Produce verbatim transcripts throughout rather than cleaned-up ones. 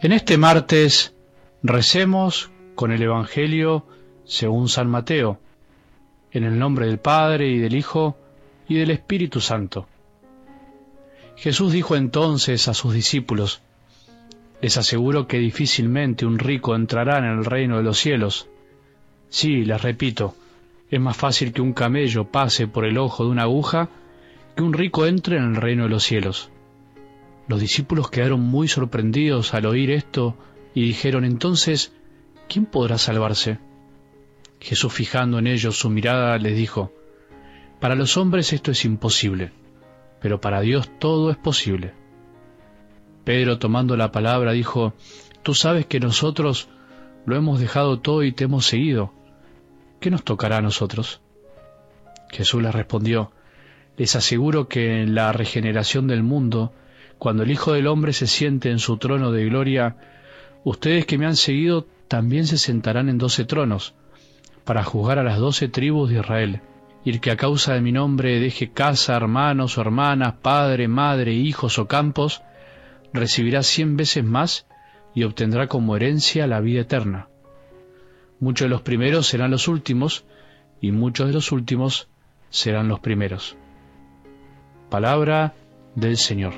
En este martes recemos con el Evangelio según San Mateo, en el nombre del Padre y del Hijo y del Espíritu Santo. Jesús dijo entonces a sus discípulos: les aseguro que difícilmente un rico entrará en el reino de los cielos. Sí, les repito, es más fácil que un camello pase por el ojo de una aguja que un rico entre en el reino de los cielos. Los discípulos quedaron muy sorprendidos al oír esto y dijeron: entonces, ¿quién podrá salvarse? Jesús, fijando en ellos su mirada, les dijo: para los hombres esto es imposible, pero para Dios todo es posible. Pedro, tomando la palabra, dijo: tú sabes que nosotros lo hemos dejado todo y te hemos seguido. ¿Qué nos tocará a nosotros? Jesús les respondió: les aseguro que en la regeneración del mundo, cuando el Hijo del Hombre se siente en su trono de gloria, ustedes que me han seguido también se sentarán en doce tronos, para juzgar a las doce tribus de Israel. Y el que a causa de mi nombre deje casa, hermanos o hermanas, padre, madre, hijos o campos, recibirá cien veces más y obtendrá como herencia la vida eterna. Muchos de los primeros serán los últimos, y muchos de los últimos serán los primeros. Palabra del Señor.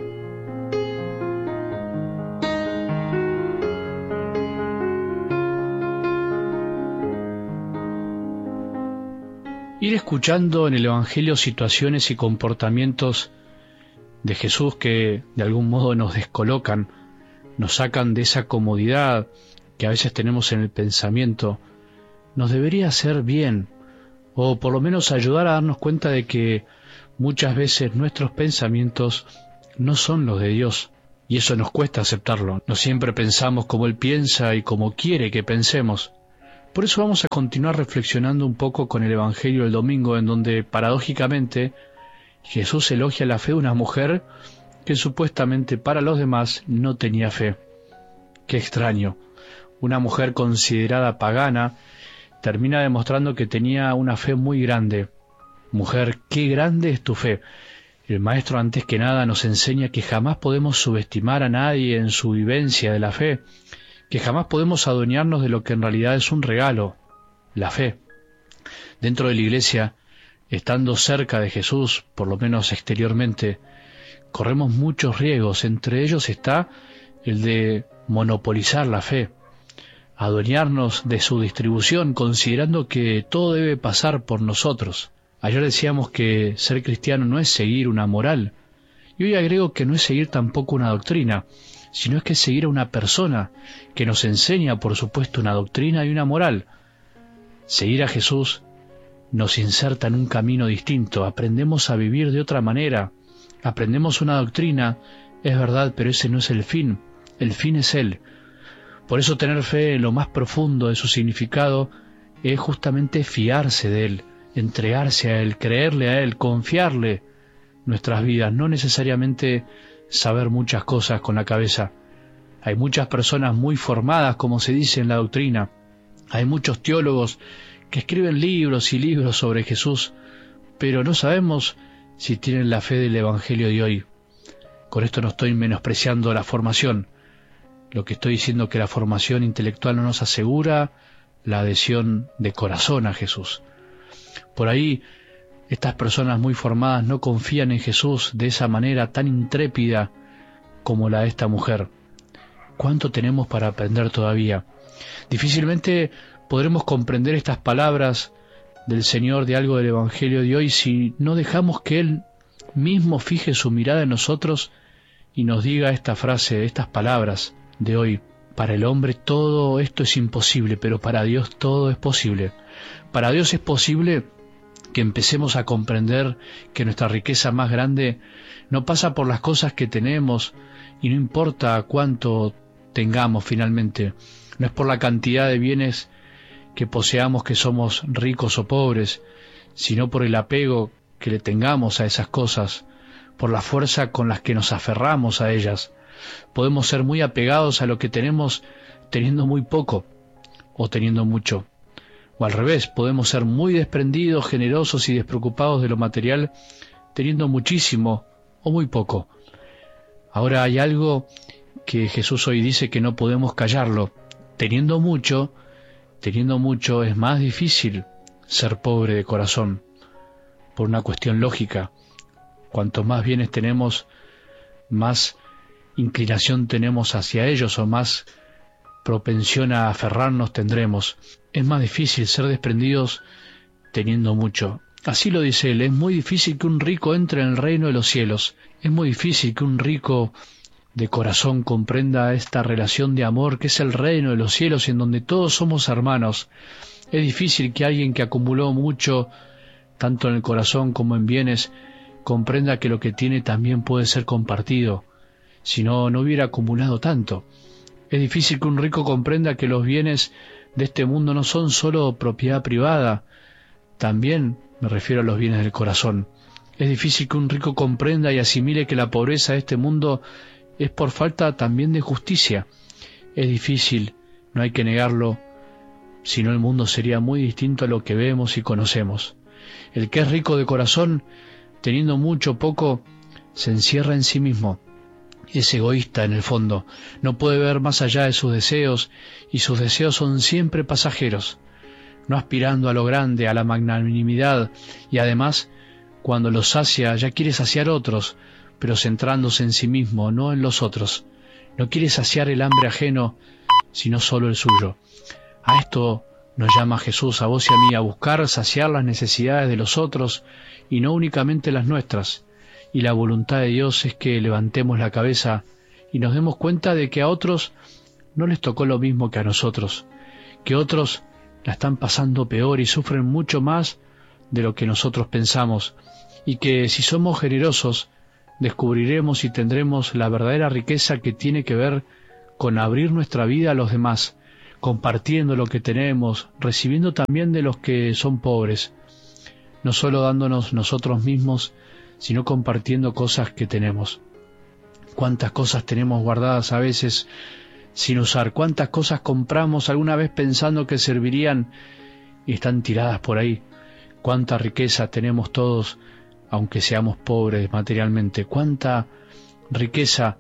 Ir escuchando en el Evangelio situaciones y comportamientos de Jesús que de algún modo nos descolocan, nos sacan de esa comodidad que a veces tenemos en el pensamiento, nos debería hacer bien, o por lo menos ayudar a darnos cuenta de que muchas veces nuestros pensamientos no son los de Dios, y eso nos cuesta aceptarlo. No siempre pensamos como Él piensa y como quiere que pensemos. Por eso vamos a continuar reflexionando un poco con el Evangelio del domingo, en donde, paradójicamente, Jesús elogia la fe de una mujer que supuestamente para los demás no tenía fe. Qué extraño. Una mujer considerada pagana termina demostrando que tenía una fe muy grande. Mujer, qué grande es tu fe. El Maestro, antes que nada, nos enseña que jamás podemos subestimar a nadie en su vivencia de la fe, que jamás podemos adueñarnos de lo que en realidad es un regalo, la fe. Dentro de la Iglesia, estando cerca de Jesús, por lo menos exteriormente, corremos muchos riesgos. Entre ellos está el de monopolizar la fe, adueñarnos de su distribución, considerando que todo debe pasar por nosotros. Ayer decíamos que ser cristiano no es seguir una moral, y hoy agrego que no es seguir tampoco una doctrina, sino es que es seguir a una persona que nos enseña, por supuesto, una doctrina y una moral. Seguir a Jesús nos inserta en un camino distinto, aprendemos a vivir de otra manera, aprendemos una doctrina, es verdad, pero ese no es el fin, el fin es Él. Por eso tener fe en lo más profundo de su significado es justamente fiarse de Él, entregarse a Él, creerle a Él, confiarle nuestras vidas, no necesariamente saber muchas cosas con la cabeza. Hay muchas personas muy formadas, como se dice en la doctrina. Hay muchos teólogos que escriben libros y libros sobre Jesús, pero no sabemos si tienen la fe del Evangelio de hoy. Con esto no estoy menospreciando la formación. Lo que estoy diciendo es que la formación intelectual no nos asegura la adhesión de corazón a Jesús. Por ahí, estas personas muy formadas no confían en Jesús de esa manera tan intrépida como la de esta mujer. ¿Cuánto tenemos para aprender todavía? Difícilmente podremos comprender estas palabras del Señor de algo del Evangelio de hoy si no dejamos que Él mismo fije su mirada en nosotros y nos diga esta frase, estas palabras de hoy. Para el hombre todo esto es imposible, pero para Dios todo es posible. Para Dios es posible que empecemos a comprender que nuestra riqueza más grande no pasa por las cosas que tenemos, y no importa cuánto tengamos finalmente, no es por la cantidad de bienes que poseamos que somos ricos o pobres, sino por el apego que le tengamos a esas cosas, por la fuerza con las que nos aferramos a ellas. Podemos ser muy apegados a lo que tenemos teniendo muy poco o teniendo mucho. O al revés, podemos ser muy desprendidos, generosos y despreocupados de lo material, teniendo muchísimo o muy poco. Ahora hay algo que Jesús hoy dice que no podemos callarlo. Teniendo mucho, teniendo mucho es más difícil ser pobre de corazón, por una cuestión lógica. Cuanto más bienes tenemos, más inclinación tenemos hacia ellos o más propensión a aferrarnos tendremos. Es más difícil ser desprendidos teniendo mucho. Así lo dice él, es muy difícil que un rico entre en el reino de los cielos. Es muy difícil que un rico de corazón comprenda esta relación de amor que es el reino de los cielos en donde todos somos hermanos. Es difícil que alguien que acumuló mucho, tanto en el corazón como en bienes, comprenda que lo que tiene también puede ser compartido, si no, no hubiera acumulado tanto. Es difícil que un rico comprenda que los bienes de este mundo no son solo propiedad privada, también me refiero a los bienes del corazón. Es difícil que un rico comprenda y asimile que la pobreza de este mundo es por falta también de justicia. Es difícil, no hay que negarlo, si no el mundo sería muy distinto a lo que vemos y conocemos. El que es rico de corazón, teniendo mucho o poco, se encierra en sí mismo. Es egoísta en el fondo, no puede ver más allá de sus deseos, y sus deseos son siempre pasajeros, no aspirando a lo grande, a la magnanimidad, y además, cuando los sacia, ya quiere saciar otros, pero centrándose en sí mismo, no en los otros. No quiere saciar el hambre ajeno, sino solo el suyo. A esto nos llama Jesús, a vos y a mí, a buscar saciar las necesidades de los otros, y no únicamente las nuestras. Y la voluntad de Dios es que levantemos la cabeza y nos demos cuenta de que a otros no les tocó lo mismo que a nosotros, que otros la están pasando peor y sufren mucho más de lo que nosotros pensamos, y que si somos generosos, descubriremos y tendremos la verdadera riqueza que tiene que ver con abrir nuestra vida a los demás, compartiendo lo que tenemos, recibiendo también de los que son pobres, no solo dándonos nosotros mismos, sino compartiendo cosas que tenemos. Cuántas cosas tenemos guardadas a veces sin usar, cuántas cosas compramos alguna vez pensando que servirían y están tiradas por ahí. Cuánta riqueza tenemos todos, aunque seamos pobres materialmente. Cuánta riqueza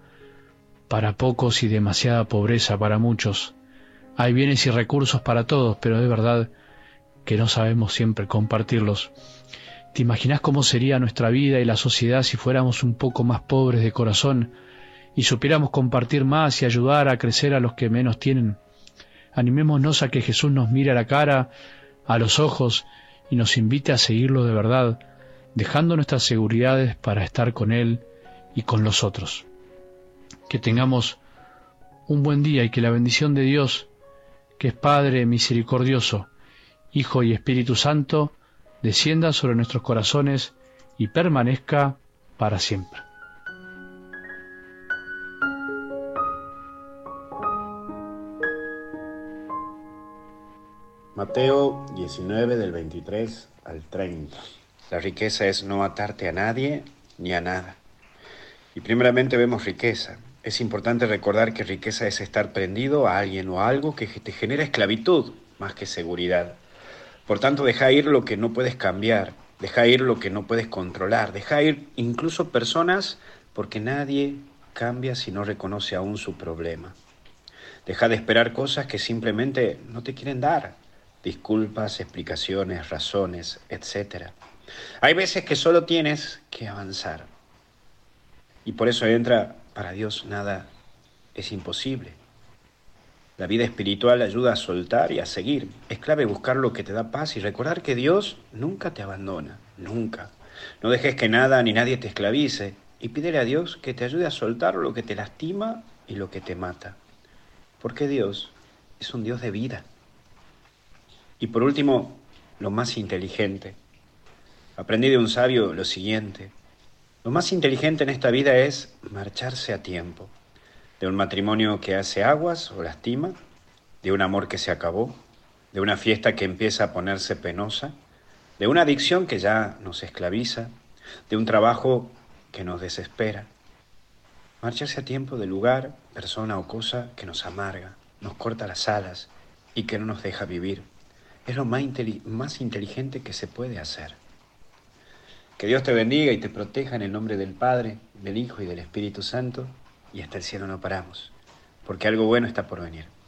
para pocos y demasiada pobreza para muchos. Hay bienes y recursos para todos, pero es verdad que no sabemos siempre compartirlos. ¿Te imaginas cómo sería nuestra vida y la sociedad si fuéramos un poco más pobres de corazón y supiéramos compartir más y ayudar a crecer a los que menos tienen? Animémonos a que Jesús nos mire a la cara, a los ojos, y nos invite a seguirlo de verdad, dejando nuestras seguridades para estar con Él y con los otros. Que tengamos un buen día y que la bendición de Dios, que es Padre misericordioso, Hijo y Espíritu Santo, descienda sobre nuestros corazones y permanezca para siempre. Mateo diecinueve, del veintitrés al treinta. La riqueza es no atarte a nadie ni a nada. Y primeramente vemos riqueza. Es importante recordar que riqueza es estar prendido a alguien o a algo que te genera esclavitud más que seguridad. Por tanto, deja ir lo que no puedes cambiar, deja ir lo que no puedes controlar, deja ir incluso personas, porque nadie cambia si no reconoce aún su problema. Deja de esperar cosas que simplemente no te quieren dar, disculpas, explicaciones, razones, etcétera. Hay veces que solo tienes que avanzar. Y por eso entra, para Dios nada es imposible. La vida espiritual ayuda a soltar y a seguir. Es clave buscar lo que te da paz y recordar que Dios nunca te abandona, nunca. No dejes que nada ni nadie te esclavice y pídele a Dios que te ayude a soltar lo que te lastima y lo que te mata. Porque Dios es un Dios de vida. Y por último, lo más inteligente. Aprendí de un sabio lo siguiente. Lo más inteligente en esta vida es marcharse a tiempo. De un matrimonio que hace aguas o lastima, de un amor que se acabó, de una fiesta que empieza a ponerse penosa, de una adicción que ya nos esclaviza, de un trabajo que nos desespera. Marcharse a tiempo del lugar, persona o cosa que nos amarga, nos corta las alas y que no nos deja vivir. Es lo más, inteli- más inteligente que se puede hacer. Que Dios te bendiga y te proteja en el nombre del Padre, del Hijo y del Espíritu Santo, y hasta el cielo no paramos. porque algo bueno está por venir.